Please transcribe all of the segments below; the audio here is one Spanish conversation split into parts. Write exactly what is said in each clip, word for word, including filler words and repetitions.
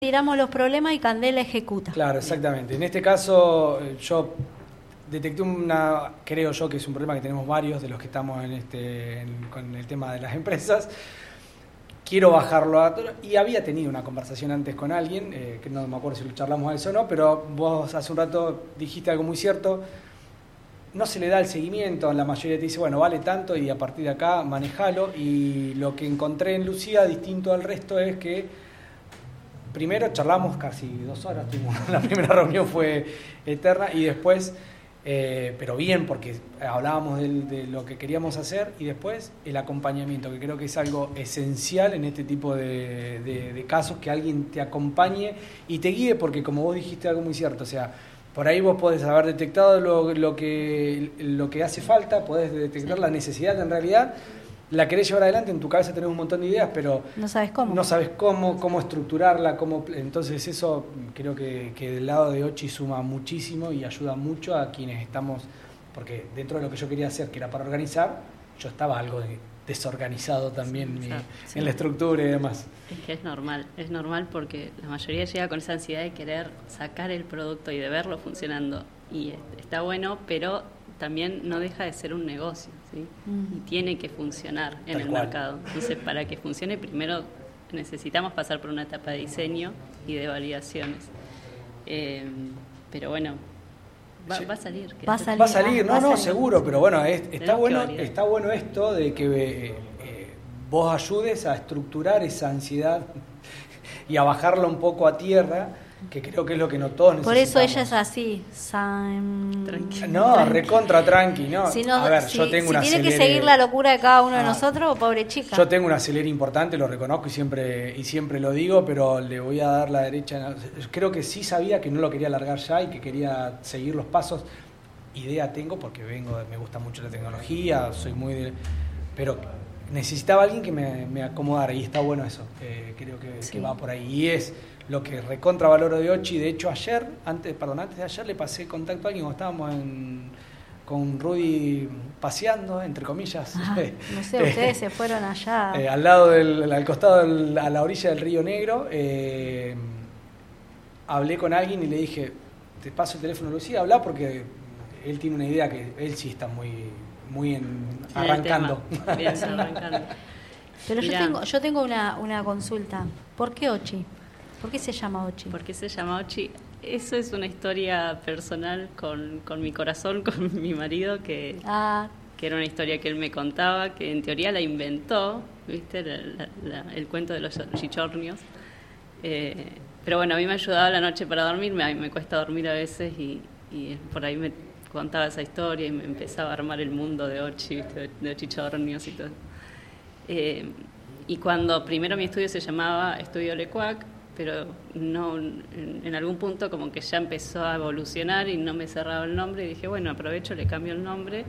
tiramos los problemas y Candela ejecuta. Claro, exactamente. En este caso, yo detecté una, creo yo que es un problema que tenemos varios de los que estamos en este en, con el tema de las empresas. Quiero bajarlo a... Y había tenido una conversación antes con alguien, eh, que no me acuerdo si lo charlamos a eso o no, pero vos hace un rato dijiste algo muy cierto. No se le da el seguimiento, la mayoría te dice, bueno, vale tanto y a partir de acá manejalo. Y lo que encontré en Lucía, distinto al resto, es que primero charlamos casi dos horas, tuvimos, la primera reunión fue eterna y después, eh, pero bien, porque hablábamos de, de lo que queríamos hacer y después el acompañamiento, que creo que es algo esencial en este tipo de, de, de casos, que alguien te acompañe y te guíe, porque como vos dijiste algo muy cierto, o sea, por ahí vos podés haber detectado lo, lo, que, lo que hace falta, podés detectar la necesidad en realidad, la querés llevar adelante, en tu cabeza tenés un montón de ideas, pero no sabes cómo. No sabes cómo, cómo estructurarla, cómo, entonces eso creo que, que del lado de Ochi suma muchísimo y ayuda mucho a quienes estamos, porque dentro de lo que yo quería hacer, que era para organizar, yo estaba algo de, desorganizado también sí, mi, sí. en la estructura y demás. Es que es normal, es normal porque la mayoría llega con esa ansiedad de querer sacar el producto y de verlo funcionando, y está bueno, pero también no deja de ser un negocio, ¿sí? Mm. Y tiene que funcionar en Tal el cual. mercado. Entonces, para que funcione, primero necesitamos pasar por una etapa de diseño y de validaciones. Eh, pero bueno, va, sí. va a salir. Va a salir, va a salir, no, va no, salir. seguro, pero bueno, es, está bueno, está bueno esto de que eh, eh, vos ayudes a estructurar esa ansiedad y a bajarla un poco a tierra, que creo que es lo que no todos necesitamos. Por eso ella es así, Sam... tranqui. No, tranqui. recontra tranqui, no. Si no, a ver, si, yo tengo si una tiene acelere... que seguir la locura de cada uno de ah, nosotros, pobre chica. Yo tengo un acelere importante, lo reconozco y siempre y siempre lo digo, pero le voy a dar la derecha. Creo que sí sabía que no lo quería largar ya y que quería seguir los pasos. Idea tengo porque vengo, me gusta mucho la tecnología, soy muy de... pero necesitaba alguien que me, me acomodara y está bueno eso. Eh, creo que, sí. que va por ahí y es lo que recontra valoro de Ochi. De hecho ayer, antes, perdón, antes de ayer le pasé contacto a alguien cuando estábamos en, con Rudy paseando, entre comillas. Ah, no sé, ustedes se fueron allá. Eh, al lado del, al costado, del, a la orilla del Río Negro. Eh, hablé con alguien y le dije, te paso el teléfono a Lucía, habla porque él tiene una idea que él sí está muy, muy en, arrancando. Bien, arrancando. Pero yo tengo, yo tengo una, una consulta. ¿Por qué Ochi? ¿Por qué se llama Ochi? ¿Por qué se llama Ochi? Eso es una historia personal con, con mi corazón, con mi marido, que, ah. que era una historia que él me contaba, que en teoría la inventó, ¿viste? La, la, la, el cuento de los chichornios. Eh, pero bueno, a mí me ayudaba la noche para dormir, me, me cuesta dormir a veces y, y por ahí me contaba esa historia y me empezaba a armar el mundo de Ochi, ¿viste? De chichornios y todo. Eh, y cuando primero mi estudio se llamaba Estudio Lecuac, pero no, en, en algún punto como que ya empezó a evolucionar y no me cerraba el nombre y dije, bueno, aprovecho, le cambio el nombre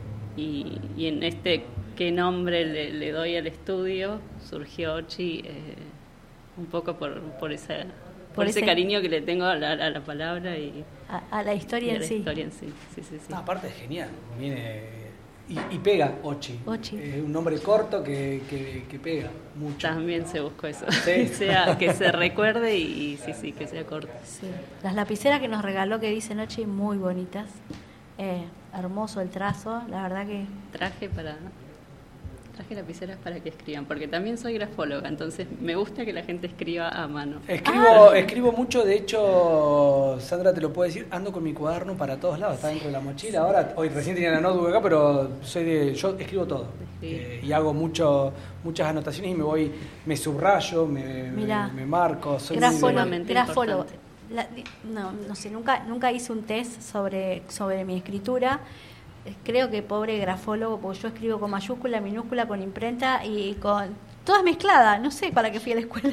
y, y en este qué nombre le, le doy al estudio surgió Ochi, eh, un poco por, por, esa, por, por ese, ese cariño que le tengo a la, a la palabra y a, a la historia y a en la sí. Historia en sí. Sí, sí, sí. No, aparte es genial, viene... Y, y pega, Ochi. Ochi. Es un nombre corto que, que, que pega mucho. También se buscó eso. ¿Sí? que, sea, que se recuerde y, y sí, sí, que sea corto. Sí. Las lapiceras que nos regaló que dicen Ochi, muy bonitas. Eh, hermoso el trazo, la verdad que... Traje para... Traje lapiceras para que escriban, porque también soy grafóloga, entonces me gusta que la gente escriba a mano. Escribo, ah. escribo mucho, de hecho, Sandra te lo puede decir, ando con mi cuaderno para todos lados, está dentro de la mochila. Ahora, hoy recién tenía la notebook acá, pero soy de, yo escribo todo. Sí. Eh, y hago mucho, muchas anotaciones y me voy, me subrayo, me, me, me marco. Soy grafólogo. grafólogo. La, no, no sé, nunca, nunca hice un test sobre, sobre mi escritura. Creo que pobre grafólogo, porque yo escribo con mayúscula, minúscula, con imprenta y con... todas mezcladas, no sé para qué fui a la escuela.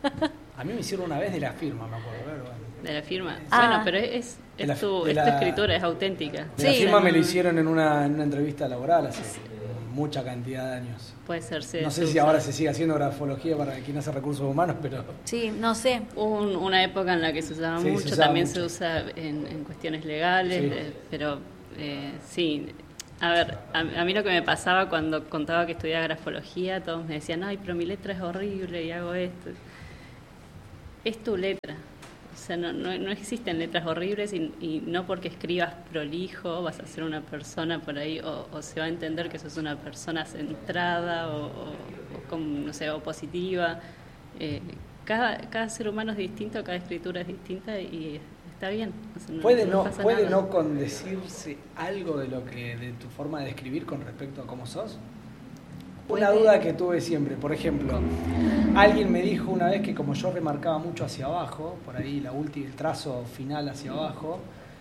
A mí me hicieron una vez de la firma, me acuerdo. Pero bueno. De la firma. Ah. Bueno, pero es, es, la, tu, es la, tu escritura, es auténtica. De sí, la firma me lo hicieron en una, en una entrevista laboral hace sí. mucha cantidad de años. Puede ser, sí. No sé si ahora se sigue haciendo grafología para quien hace recursos humanos, pero... Sí, no sé. Hubo un, una época en la que se usaba sí, mucho, se usaba también mucho. Se usa en, en cuestiones legales, sí. eh, pero eh, sí... A ver, a, a mí lo que me pasaba cuando contaba que estudiaba grafología, todos me decían, ay, pero mi letra es horrible y hago esto. es tu letra. O sea, no, no, no existen letras horribles y, y no porque escribas prolijo vas a ser una persona por ahí o, o se va a entender que sos una persona centrada o, o, o con, no sé, o positiva. Eh, cada, cada ser humano es distinto, cada escritura es distinta y está bien. O sea, no, ¿Puede no, no, puede nada. no condecirse algo de lo que de tu forma de escribir con respecto a cómo sos? Una duda que tuve siempre, por ejemplo, alguien me dijo una vez que como yo remarcaba mucho hacia abajo, por ahí la última, el trazo final hacia abajo,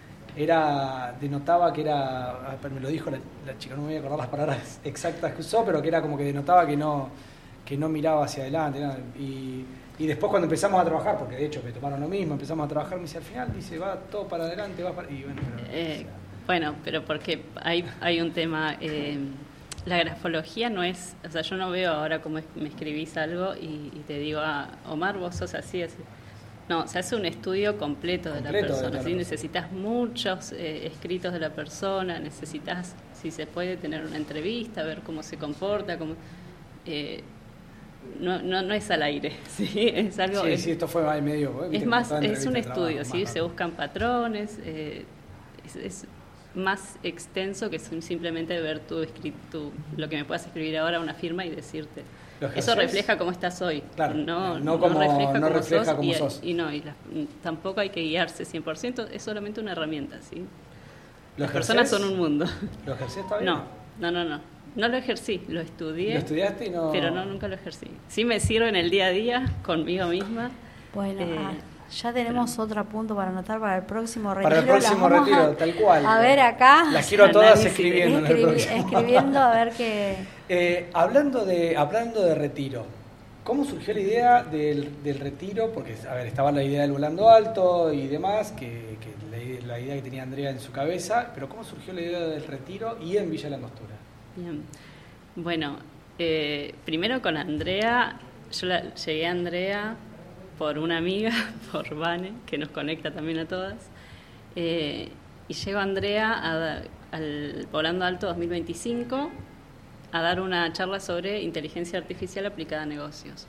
era denotaba que era, me lo dijo la, la chica, no me voy a acordar las palabras exactas que usó, pero que era como que denotaba que no, que no miraba hacia adelante, ¿no? y, y después cuando empezamos a trabajar, porque de hecho me tomaron lo mismo, empezamos a trabajar, me dice al final, dice, va todo para adelante, va para... Y bueno, pero, eh, o sea, bueno, pero porque hay, hay un tema... Eh, la grafología no es, o sea, yo no veo ahora cómo es, me escribís algo y, y te digo, ah, Omar, vos sos así, así. No, se hace un estudio completo, completo de la persona, de la ¿sí? persona. Necesitas muchos eh, escritos de la persona, necesitas, si se puede, tener una entrevista, ver cómo se comporta, cómo, eh, no, no, no es al aire, ¿sí? Es algo... Sí, es, sí, esto fue ahí medio... Es más, es un estudio, ¿sí? Se buscan patrones, eh, es... es más extenso que simplemente ver tu escrito, lo que me puedas escribir ahora, una firma y decirte. Eso refleja cómo estás hoy. Claro, no, no, como, no refleja no cómo refleja sos, cómo y, sos. Y no, y la, tampoco hay que guiarse cien por ciento, es solamente una herramienta, ¿sí? Las personas son un mundo. ¿Lo ejercés todavía? No, no, no, no. No lo ejercí, lo estudié. ¿Lo estudiaste y no...? Pero no, nunca lo ejercí. Sí me sirve en el día a día, conmigo misma. Bueno, eh, ah. Ya tenemos pero, otro punto para anotar para el próximo retiro. Para el próximo retiro, a, tal cual. A ver acá. Las quiero todas escribiendo. Escribi escribiendo a ver qué... Eh, hablando, de, hablando de retiro, ¿cómo surgió la idea del, del retiro? Porque, a ver, estaba la idea del volando alto y demás, que, que la, la idea que tenía Andrea en su cabeza, pero ¿cómo surgió la idea del retiro y en Villa Langostura? Bien. Bueno, eh, primero con Andrea, yo la, llegué a Andrea... por una amiga, por Vane, que nos conecta también a todas. Eh, y llegó Andrea a, al Volando Alto dos mil veinticinco a dar una charla sobre inteligencia artificial aplicada a negocios.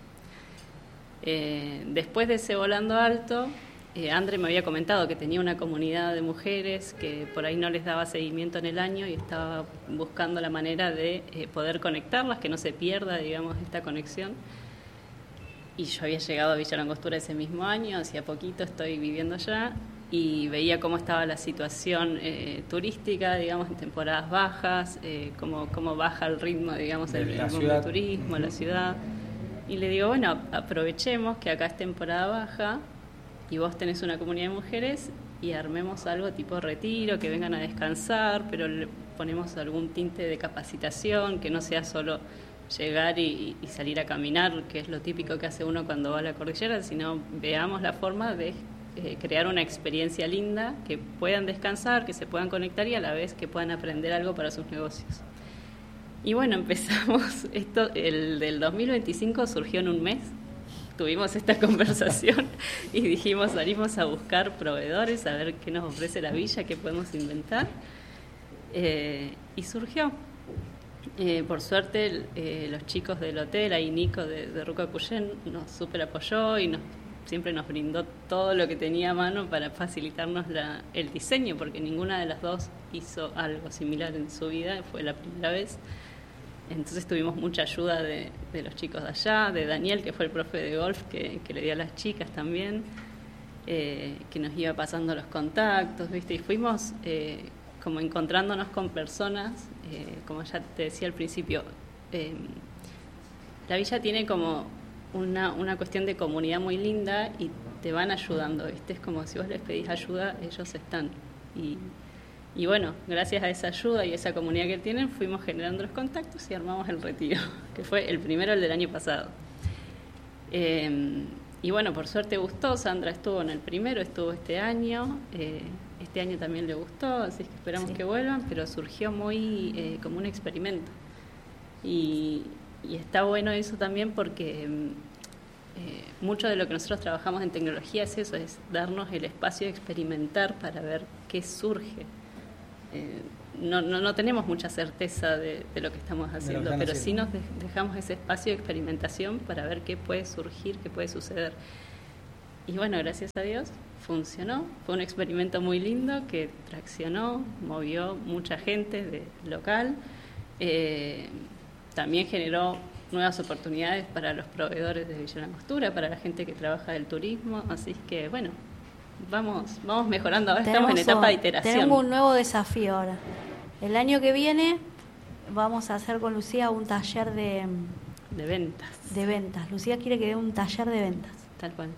Eh, después de ese Volando Alto, eh, Andre me había comentado que tenía una comunidad de mujeres que por ahí no les daba seguimiento en el año y estaba buscando la manera de eh, poder conectarlas, que no se pierda, digamos, esta conexión. Y yo había llegado a Villa Langostura ese mismo año, hacía poquito estoy viviendo allá, y veía cómo estaba la situación eh, turística, digamos, en temporadas bajas, eh, cómo, cómo baja el ritmo, digamos, el, el mundo del turismo, uh-huh. la ciudad. Y le digo, bueno, aprovechemos que acá es temporada baja y vos tenés una comunidad de mujeres y armemos algo tipo retiro, que vengan a descansar, pero le ponemos algún tinte de capacitación, que no sea solo... llegar y, y salir a caminar, que es lo típico que hace uno cuando va a la cordillera, sino veamos la forma de eh, crear una experiencia linda, que puedan descansar, que se puedan conectar y a la vez que puedan aprender algo para sus negocios. Y bueno, empezamos, esto, el del dos mil veinticinco surgió en un mes, tuvimos esta conversación y dijimos, salimos a buscar proveedores, a ver qué nos ofrece la villa, qué podemos inventar, eh, y surgió. Eh, por suerte eh, los chicos del hotel, ahí Nico de, de Ruca Cuyén nos súper apoyó y nos, siempre nos brindó todo lo que tenía a mano para facilitarnos la, el diseño, porque ninguna de las dos hizo algo similar en su vida, fue la primera vez. Entonces tuvimos mucha ayuda de, de los chicos de allá, de Daniel, que fue el profe de golf que, que le dio a las chicas también, eh, que nos iba pasando los contactos, ¿viste? Y fuimos eh, como encontrándonos con personas, eh, como ya te decía al principio, eh, la villa tiene como una, una cuestión de comunidad muy linda y te van ayudando, ¿viste? Es como si vos les pedís ayuda, ellos están. Y, y bueno, gracias a esa ayuda y esa comunidad que tienen, fuimos generando los contactos y armamos el retiro, que fue el primero, el del año pasado. Eh, y bueno, por suerte gustó, Sandra estuvo en el primero, estuvo este año, eh, este año también le gustó, así que esperamos sí. que vuelvan, pero surgió muy eh, como un experimento. Y, y está bueno eso también porque eh, mucho de lo que nosotros trabajamos en tecnología es eso, es darnos el espacio de experimentar para ver qué surge. Eh, no, no, no tenemos mucha certeza de, de lo que estamos haciendo, pero sí nos de, dejamos ese espacio de experimentación para ver qué puede surgir, qué puede suceder. y bueno, gracias a Dios funcionó. Fue un experimento muy lindo que traccionó, movió mucha gente de local. Eh, también generó nuevas oportunidades para los proveedores de Villa Langostura, para la gente que trabaja del turismo. Así que bueno, vamos vamos mejorando. Ahora tenemos estamos en etapa de iteración. Tenemos un nuevo desafío ahora. El año que viene vamos a hacer con Lucía un taller de... De ventas. De ventas. Lucía quiere que dé un taller de ventas. Tal cual.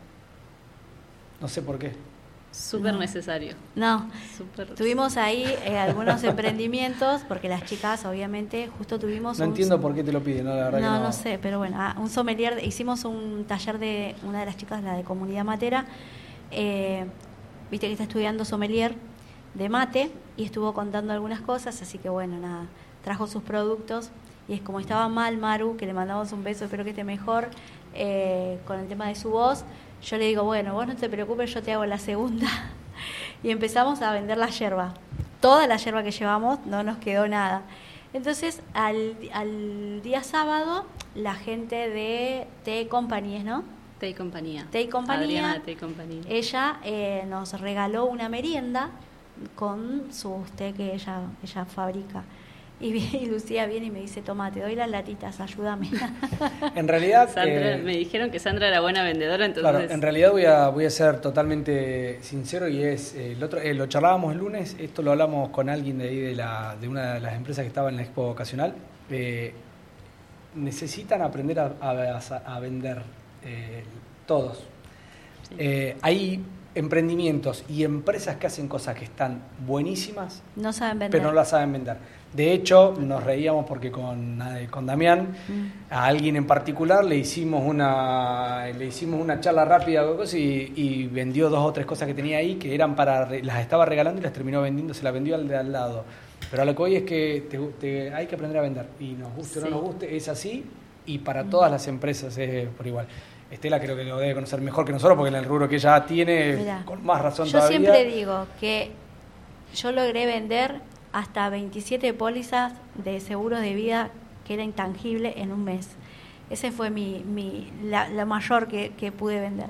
No sé por qué. Súper no. necesario. No, Super tuvimos ahí eh, algunos emprendimientos, porque las chicas, obviamente, justo tuvimos... No un, entiendo por qué te lo piden, ¿no? La verdad no, que no. no sé, pero bueno, ah, un sommelier, hicimos un taller de una de las chicas, la de Comunidad Matera, eh, viste que está estudiando sommelier de mate, y estuvo contando algunas cosas, así que bueno, nada, trajo sus productos, y es como estaba mal Maru, que le mandamos un beso, espero que esté mejor, eh, con el tema de su voz. Yo le digo, bueno, vos no te preocupes, yo te hago la segunda. Y empezamos a vender la yerba. Toda la yerba que llevamos, no nos quedó nada. Entonces, al, al día sábado, la gente de Té Compañías, ¿no? Té y Compañía. Té y Compañía. Adriana de Té y Compañía. Ella eh, nos regaló una merienda con sus té que ella, ella fabrica. Y, y Lucía viene y me dice, toma, te doy las latitas, ayúdame. En realidad... Sandra, eh, me dijeron que Sandra era buena vendedora, entonces... Claro, en realidad voy a, voy a ser totalmente sincero y es, eh, el otro, eh, lo charlábamos el lunes, esto lo hablamos con alguien de ahí de, la, de una de las empresas que estaba en la Expo Vocacional. Eh, necesitan aprender a, a, a vender, eh, todos. Sí. Eh, hay emprendimientos y empresas que hacen cosas que están buenísimas, no saben vender, pero no las saben vender. De hecho, nos reíamos porque con, con Damián, mm. a alguien en particular le hicimos una le hicimos una charla rápida y, y vendió dos o tres cosas que tenía ahí que eran para, las estaba regalando y las terminó vendiendo, se las vendió al de al lado. Pero a lo que hoy es que te, te, hay que aprender a vender, y nos guste sí. o no nos guste, es así, y para mm. todas las empresas es por igual. Estela creo que lo debe conocer mejor que nosotros, porque en el rubro que ella tiene, Mirá, con más razón yo todavía. Yo siempre digo que yo logré vender hasta veintisiete pólizas de seguros de vida que era intangible en un mes. Ese fue mi, mi la, la mayor que, que pude vender.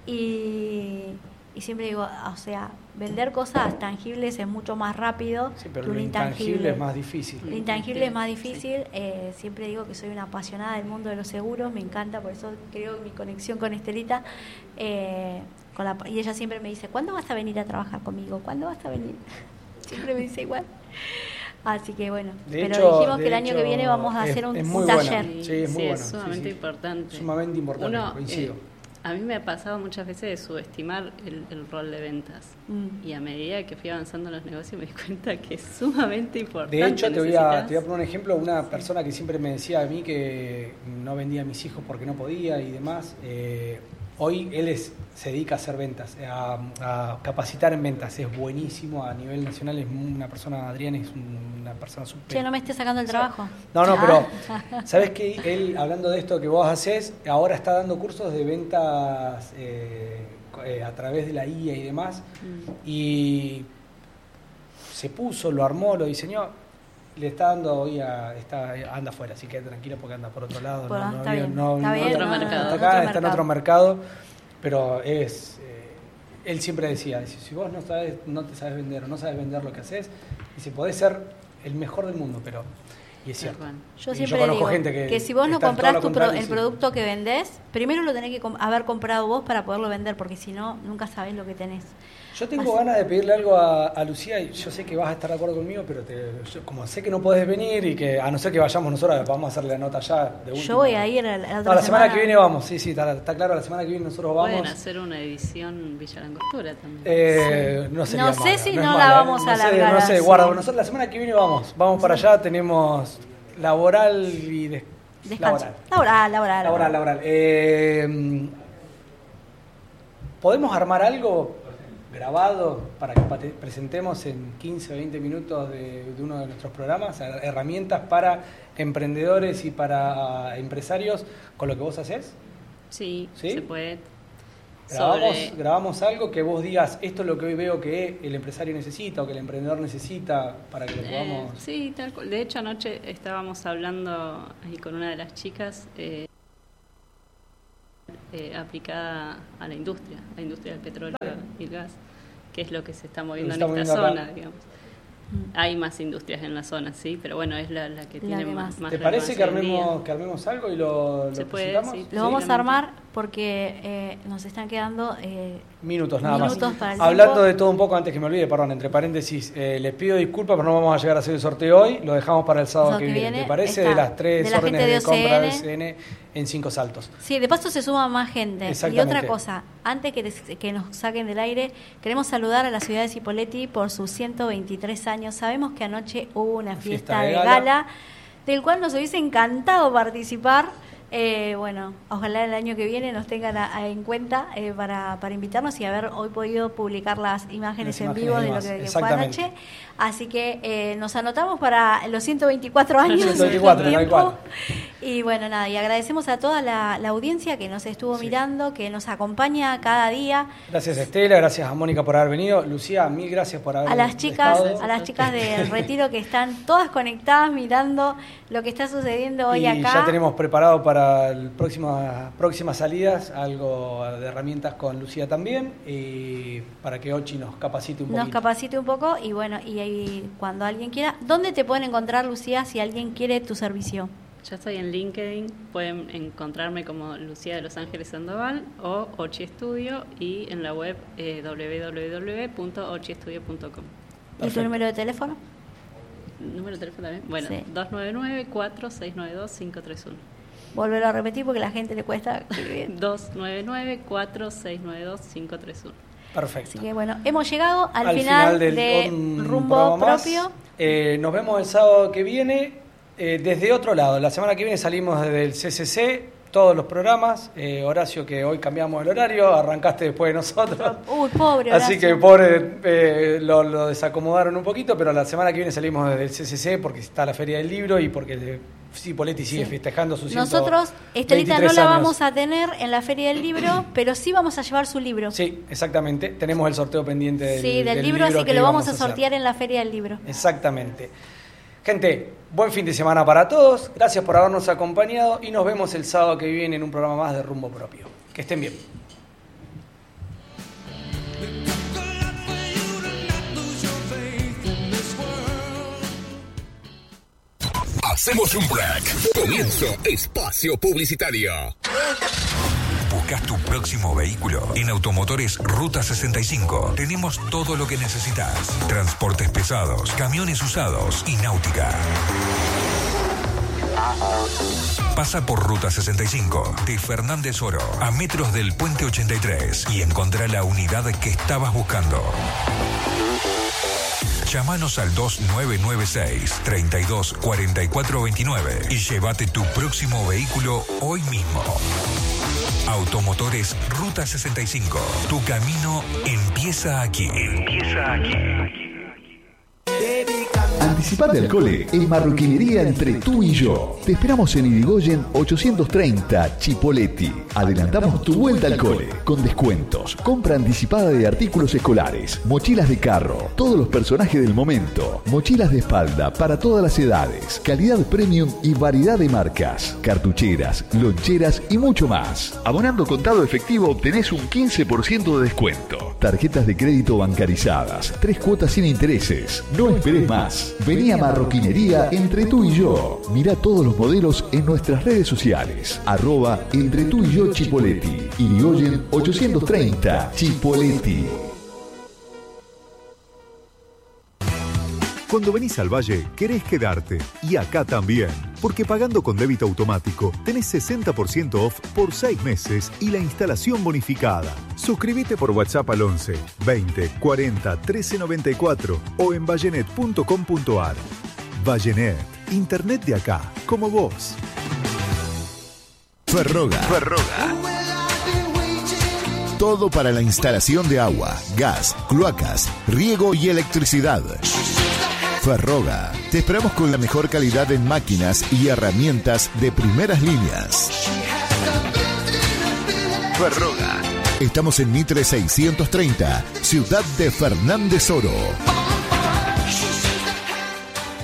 Y, y siempre digo, o sea, vender cosas tangibles es mucho más rápido sí, pero que un lo intangible. intangible es más difícil. Lo intangible es más difícil. Sí. Eh, siempre digo que soy una apasionada del mundo de los seguros, me encanta, por eso creo mi conexión con Estelita. Eh, con la, y ella siempre me dice, ¿cuándo vas a venir a trabajar conmigo? ¿Cuándo vas a venir? Siempre me dice igual. Así que bueno, de pero hecho, dijimos que el año hecho, que viene vamos a es, hacer un, es un Buena. taller. Sí, es muy sí, bueno. Es sumamente sí, sí. importante. Sumamente importante, Uno, coincido. Eh, a mí me ha pasado muchas veces de subestimar el, el rol de ventas. Mm. Y a medida que fui avanzando en los negocios me di cuenta que es sumamente importante. De hecho, te voy, a, te voy a poner un ejemplo. Una sí. persona que siempre me decía a mí que no vendía a mis hijos porque no podía y demás. Eh, hoy él es, se dedica a hacer ventas, a, a capacitar en ventas. Es buenísimo a nivel nacional. Es una persona, Adrián es una persona súper... Che, no me estés sacando el trabajo. No, no, pero ¿sabes qué? Él, hablando de esto que vos haces, ahora está dando cursos de ventas eh, eh, a través de la I A y demás. Mm. Y se puso, lo armó, lo diseñó. Le está dando hoy a, está, anda afuera, así que tranquilo porque anda por otro lado. Bueno, no, está no, bien, no, está no, bien, otro no, mercado. Está, acá, otro está mercado. en otro mercado, pero es eh, él siempre decía, dice, si vos no sabes, no te sabes vender o no sabes vender lo que haces, dice, podés ser el mejor del mundo, pero y es cierto. Yo y siempre yo conozco digo gente que, que si vos no comprás tu pro, el sí. producto que vendés, primero lo tenés que com- haber comprado vos para poderlo vender, porque si no, nunca sabés lo que tenés. Yo tengo Así. ganas de pedirle algo a, a Lucía, y yo sé que vas a estar de acuerdo conmigo, pero te, yo, como sé que no podés venir y que a no ser que vayamos nosotros, vamos a hacerle la nota ya de última. Yo voy a ir a la, a no, la semana, semana que viene vamos, sí, sí, está, está claro, la semana que viene nosotros vamos. Pueden hacer una edición Villa Langostura también. Eh, sí. No, sería no sé mala, si no, no es la mala, vamos no a alargar. sé, no sé, así. guarda, nosotros la semana que viene vamos, vamos para allá, tenemos laboral y de, Descanso. Laboral, laboral. Laboral, laboral. laboral. Eh, ¿Podemos armar algo grabado para que presentemos en quince o veinte minutos de, de uno de nuestros programas, herramientas para emprendedores y para empresarios con lo que vos haces? Sí, ¿Sí? se puede. Grabamos, Sobre... grabamos algo que vos digas, esto es lo que hoy veo que el empresario necesita o que el emprendedor necesita para que lo podamos... Eh, sí, tal cual. De hecho, anoche estábamos hablando ahí con una de las chicas... Eh, eh, aplicada a la industria, la industria del petróleo y el gas, que es lo que se está moviendo está en esta zona, acá. digamos. Hay más industrias en la zona, sí, pero bueno, es la, la que la tiene que más, más. ¿Te parece que armemos, que armemos algo y lo, ¿Se lo puede? presentamos? Sí, lo vamos a armar porque eh, nos están quedando eh, minutos nada minutos más. Para el Hablando tiempo. de todo un poco, antes que me olvide, perdón, entre paréntesis, eh, les pido disculpas, pero no vamos a llegar a hacer el sorteo hoy, lo dejamos para el sábado que, que viene. viene. ¿Te parece? De las tres de la órdenes de, de compra de O C N. O C N en Cinco Saltos. Sí, de paso se suma más gente. Y otra cosa, antes que, te, que nos saquen del aire, queremos saludar a la ciudad de Cipolletti por sus ciento veintitrés años. Sabemos que anoche hubo una fiesta, fiesta de, de gala, gala, del cual nos hubiese encantado participar. Eh, bueno, ojalá el año que viene nos tengan a, a en cuenta eh, para, para invitarnos y haber hoy podido publicar las imágenes, las en imágenes vivo de lo que, que fue anoche. Así que eh, nos anotamos para los ciento veinticuatro años. ciento veinticuatro, no hay cual. Y bueno, nada, y agradecemos a toda la, la audiencia que nos estuvo sí. mirando, que nos acompaña cada día. Gracias Estela, gracias a Mónica por haber venido. Lucía, mil gracias por haber a las chicas, estado. A las chicas del retiro que están todas conectadas mirando lo que está sucediendo hoy y acá. Ya tenemos preparado para el próximo, próximas salidas algo de herramientas con Lucía también, y para que Ochi nos capacite un poco. Nos capacite un poco y bueno, y, y cuando alguien quiera, ¿dónde te pueden encontrar, Lucía, si alguien quiere tu servicio? Ya estoy en LinkedIn, pueden encontrarme como Lucía de Los Ángeles Sandoval o Ochi Estudio, y en la web eh, doble u doble u doble u punto ochi estudio punto com. ¿Y tu número de teléfono? ¿Número de teléfono también? Bueno, sí. dos nueve nueve, cuatro seis nueve dos, cinco tres uno. Volverlo a repetir porque a la gente le cuesta escribir. dos nueve nueve, cuatro seis nueve dos, cinco tres uno. Perfecto. Así que bueno, hemos llegado al, al final, final del, de Rumbo Propio. Eh, nos vemos el sábado que viene. Eh, desde otro lado, la semana que viene salimos desde el C C C, todos los programas. eh, Horacio, que hoy cambiamos el horario, arrancaste después de nosotros. Uy, pobre Horacio. Así que pobre, eh, lo, lo desacomodaron un poquito, pero la semana que viene salimos desde el C C C porque está la Feria del Libro y porque Cipolletti sigue sí. festejando sus Nosotros, Estelita, no la vamos a tener en la Feria del Libro, pero sí vamos a llevar su libro. Sí, exactamente. Tenemos el sorteo pendiente del, sí, del, del libro, libro, así que, que lo vamos a sortear en la Feria del Libro. Exactamente. Gente, buen fin de semana para todos, gracias por habernos acompañado y nos vemos el sábado que viene en un programa más de Rumbo Propio. Que estén bien. Hacemos un break. Comienzo espacio publicitario. ¿Buscas tu próximo vehículo? En Automotores Ruta sesenta y cinco tenemos todo lo que necesitas. Transportes pesados, camiones usados y náutica. Pasa por Ruta sesenta y cinco de Fernández Oro a metros del Puente ochenta y tres y encontrá la unidad que estabas buscando. Llámanos al dos nueve nueve seis, treinta y dos, cuarenta y cuatro veintinueve y llévate tu próximo vehículo hoy mismo. Automotores Ruta sesenta y cinco. Tu camino empieza aquí. Empieza aquí. Anticipate al cole en Marroquinería Entre Tú y Yo. Te esperamos en Irigoyen ochocientos treinta, Cipolletti. Adelantamos tu vuelta al cole con descuentos, compra anticipada de artículos escolares, mochilas de carro, todos los personajes del momento, mochilas de espalda para todas las edades, calidad premium y variedad de marcas, cartucheras, loncheras y mucho más. Abonando contado efectivo obtenés un quince por ciento de descuento. Tarjetas de crédito bancarizadas, tres cuotas sin intereses. No esperes más. Vení a Marroquinería Entre Tú y Yo. Mirá todos los modelos en nuestras redes sociales. Arroba Entre Tú y Yo Cipolletti. Irigoyen ochocientos treinta, Cipolletti. Cuando venís al Valle, querés quedarte. Y acá también. Porque pagando con débito automático, tenés sesenta por ciento off por seis meses y la instalación bonificada. Suscríbete por WhatsApp al once, veinte, cuarenta, trece noventa y cuatro o en vallenet punto com punto ar. Vallenet, internet de acá, como vos. Ferroga. Ferroga. Todo para la instalación de agua, gas, cloacas, riego y electricidad. Ferroga. Te esperamos con la mejor calidad en máquinas y herramientas de primeras líneas. Ferroga. Estamos en Mitre seiscientos treinta, ciudad de Fernández Oro.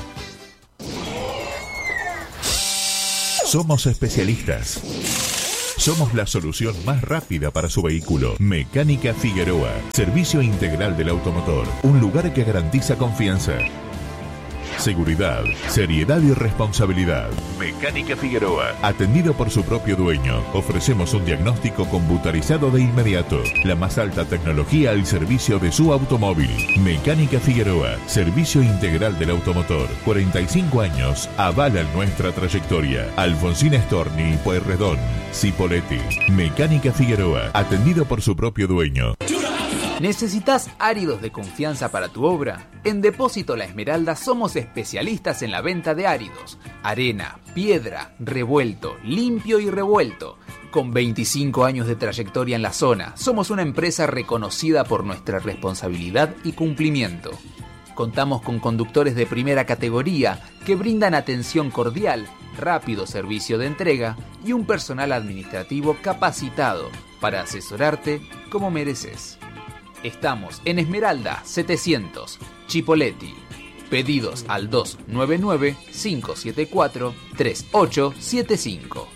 Somos especialistas. Somos la solución más rápida para su vehículo. Mecánica Figueroa. Servicio integral del automotor. Un lugar que garantiza confianza, seguridad, seriedad y responsabilidad. Mecánica Figueroa. Atendido por su propio dueño. Ofrecemos un diagnóstico computarizado de inmediato. La más alta tecnología al servicio de su automóvil. Mecánica Figueroa. Servicio integral del automotor. cuarenta y cinco años avalan nuestra trayectoria. Alfonsín Storni y Pueyrredón. Cipolletti. Mecánica Figueroa. Atendido por su propio dueño. ¿Necesitas áridos de confianza para tu obra? En Depósito La Esmeralda somos especialistas en la venta de áridos. Arena, piedra, revuelto, limpio y revuelto. Con veinticinco años de trayectoria en la zona, somos una empresa reconocida por nuestra responsabilidad y cumplimiento. Contamos con conductores de primera categoría que brindan atención cordial, rápido servicio de entrega y un personal administrativo capacitado para asesorarte como mereces. Estamos en Esmeralda setecientos, Chipolletti. Pedidos al dos nueve nueve, cinco siete cuatro, tres ocho siete cinco.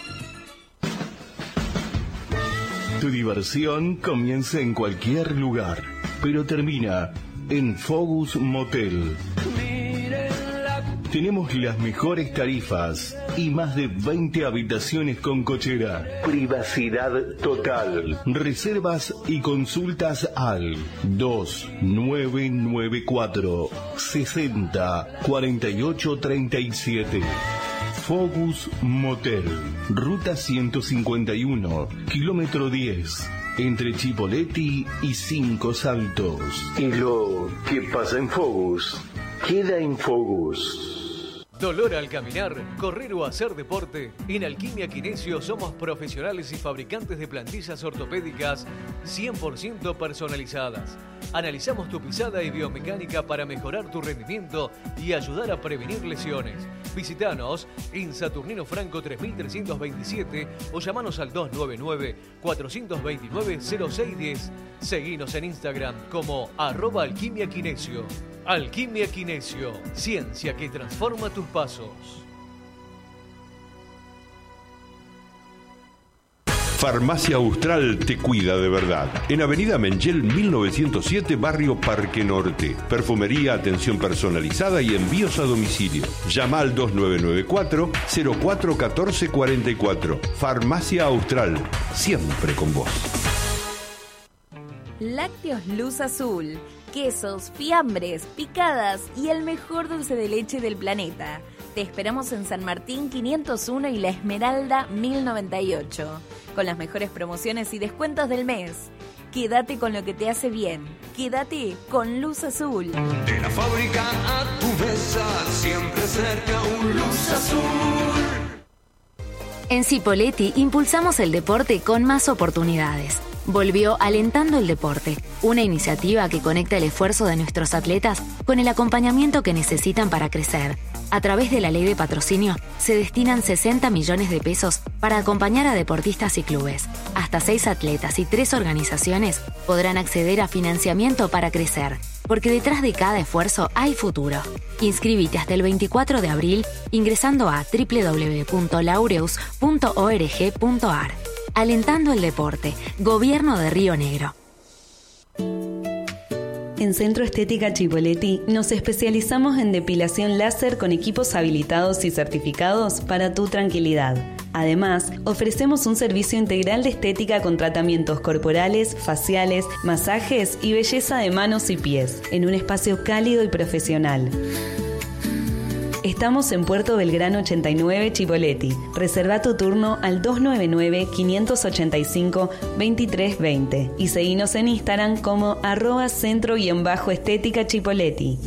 Tu diversión comienza en cualquier lugar, pero termina en Focus Motel. Tenemos las mejores tarifas y más de veinte habitaciones con cochera. Privacidad total. Reservas y consultas al dos nueve nueve cuatro, sesenta, cuarenta y ocho treinta y siete. Focus Motel. Ruta ciento cincuenta y uno, kilómetro diez. Entre Chipolletti y Cinco Saltos. Y lo que pasa en Focus queda en Focus. ¿Dolor al caminar, correr o hacer deporte? En Alquimia Kinesio somos profesionales y fabricantes de plantillas ortopédicas cien por ciento personalizadas. Analizamos tu pisada y biomecánica para mejorar tu rendimiento y ayudar a prevenir lesiones. Visítanos en Saturnino Franco tres mil trescientos veintisiete o llamanos al dos nueve nueve, cuatro dos nueve, cero seis uno cero. Seguinos en Instagram como arroba Alquimia Kinesio. Alquimia Kinesio, ciencia que transforma tus pasos. Farmacia Austral te cuida de verdad. En Avenida Mengel mil novecientos siete, Barrio Parque Norte. Perfumería, atención personalizada y envíos a domicilio. Llama al dos nueve nueve cuatro, cero cuatro uno cuatro cuatro cuatro. Farmacia Austral, siempre con vos. Lácteos Luz Azul. Quesos, fiambres, picadas y el mejor dulce de leche del planeta. Te esperamos en San Martín quinientos uno y La Esmeralda mil noventa y ocho. Con las mejores promociones y descuentos del mes. Quédate con lo que te hace bien. Quédate con Luz Azul. De la fábrica a tu mesa, siempre cerca un Luz Azul. En Cipolletti impulsamos el deporte con más oportunidades. Volvió Alentando el Deporte, una iniciativa que conecta el esfuerzo de nuestros atletas con el acompañamiento que necesitan para crecer. A través de la ley de patrocinio, se destinan sesenta millones de pesos para acompañar a deportistas y clubes. Hasta seis atletas y tres organizaciones podrán acceder a financiamiento para crecer, porque detrás de cada esfuerzo hay futuro. Inscríbete hasta el veinticuatro de abril ingresando a doble u doble u doble u punto laureus punto org punto a r. Alentando el Deporte, Gobierno de Río Negro. En Centro Estética Chipolletti nos especializamos en depilación láser con equipos habilitados y certificados para tu tranquilidad. Además, ofrecemos un servicio integral de estética con tratamientos corporales, faciales, masajes y belleza de manos y pies, en un espacio cálido y profesional. Estamos en Puerto Belgrano ochenta y nueve, Chipolletti. Reserva tu turno al dos nueve nueve, cinco ocho cinco, dos tres dos cero y seguinos en Instagram como arroba centro-estética Chipolletti.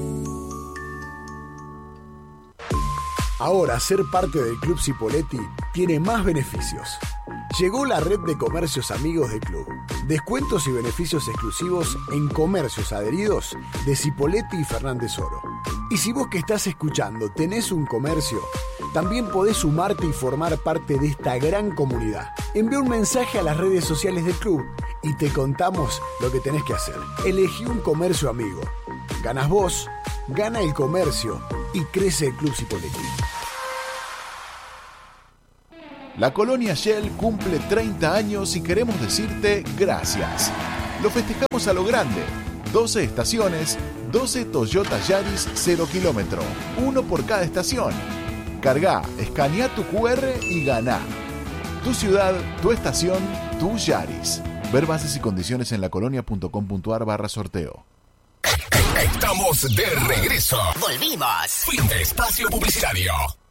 Ahora ser parte del Club Cipolletti tiene más beneficios. Llegó la red de comercios amigos del club. Descuentos y beneficios exclusivos en comercios adheridos de Cipolletti y Fernández Oro. Y si vos que estás escuchando tenés un comercio, también podés sumarte y formar parte de esta gran comunidad. Envía un mensaje a las redes sociales del club y te contamos lo que tenés que hacer. Elegí un comercio amigo. Ganas vos, gana el comercio y crece el Club Cipolletti. La Colonia Shell cumple treinta años y queremos decirte gracias. Lo festejamos a lo grande. doce estaciones, doce Toyota Yaris cero kilómetro, uno por cada estación. Cargá, escanea tu cu erre y ganá. Tu ciudad, tu estación, tu Yaris. Ver bases y condiciones en lacolonia.com.ar barra sorteo. Estamos de regreso. Volvimos. Fin de espacio publicitario.